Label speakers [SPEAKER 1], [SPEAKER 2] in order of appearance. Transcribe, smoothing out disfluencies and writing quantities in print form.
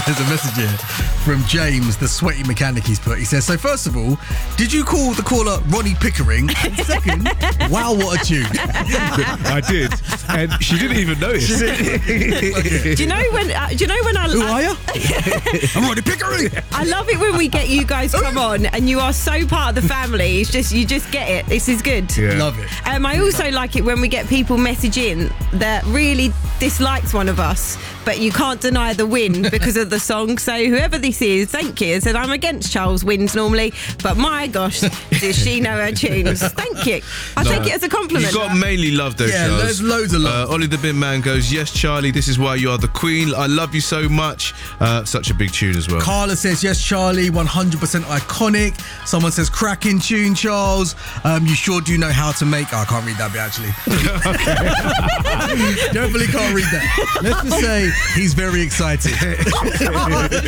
[SPEAKER 1] There's a message here from James, the sweaty mechanic he's put. He says, so first of all, did you call the caller Ronnie Pickering? And second, wow, what a tune.
[SPEAKER 2] I did. And she didn't even notice.
[SPEAKER 3] Do you know when I...
[SPEAKER 1] Who are you? I'm Ronnie Pickering.
[SPEAKER 3] I love it when we get you guys come on and you are so part of the family. It's just, you just get it. This is good.
[SPEAKER 2] Yeah.
[SPEAKER 1] Love it.
[SPEAKER 3] I also like it when we get people message in that really dislikes one of us, but you can't deny the win because of the song. So whoever this is, thank you. I said I'm against Charles wins normally, but my gosh, does she know her tunes? Thank you. I take it as a compliment.
[SPEAKER 4] You got mainly love though,
[SPEAKER 1] Yeah,
[SPEAKER 4] Charles.
[SPEAKER 1] there's loads of love.
[SPEAKER 4] Ollie the Bin Man goes, yes, Charlie, this is why you are the queen. I love you so much. Such a big tune as well.
[SPEAKER 1] Carla says, yes, Charlie, 100% iconic. Someone says, cracking tune, Charles. You sure do know how to make... Oh, I can't read that bit, actually. Definitely can't read that. Let's just say he's very excited.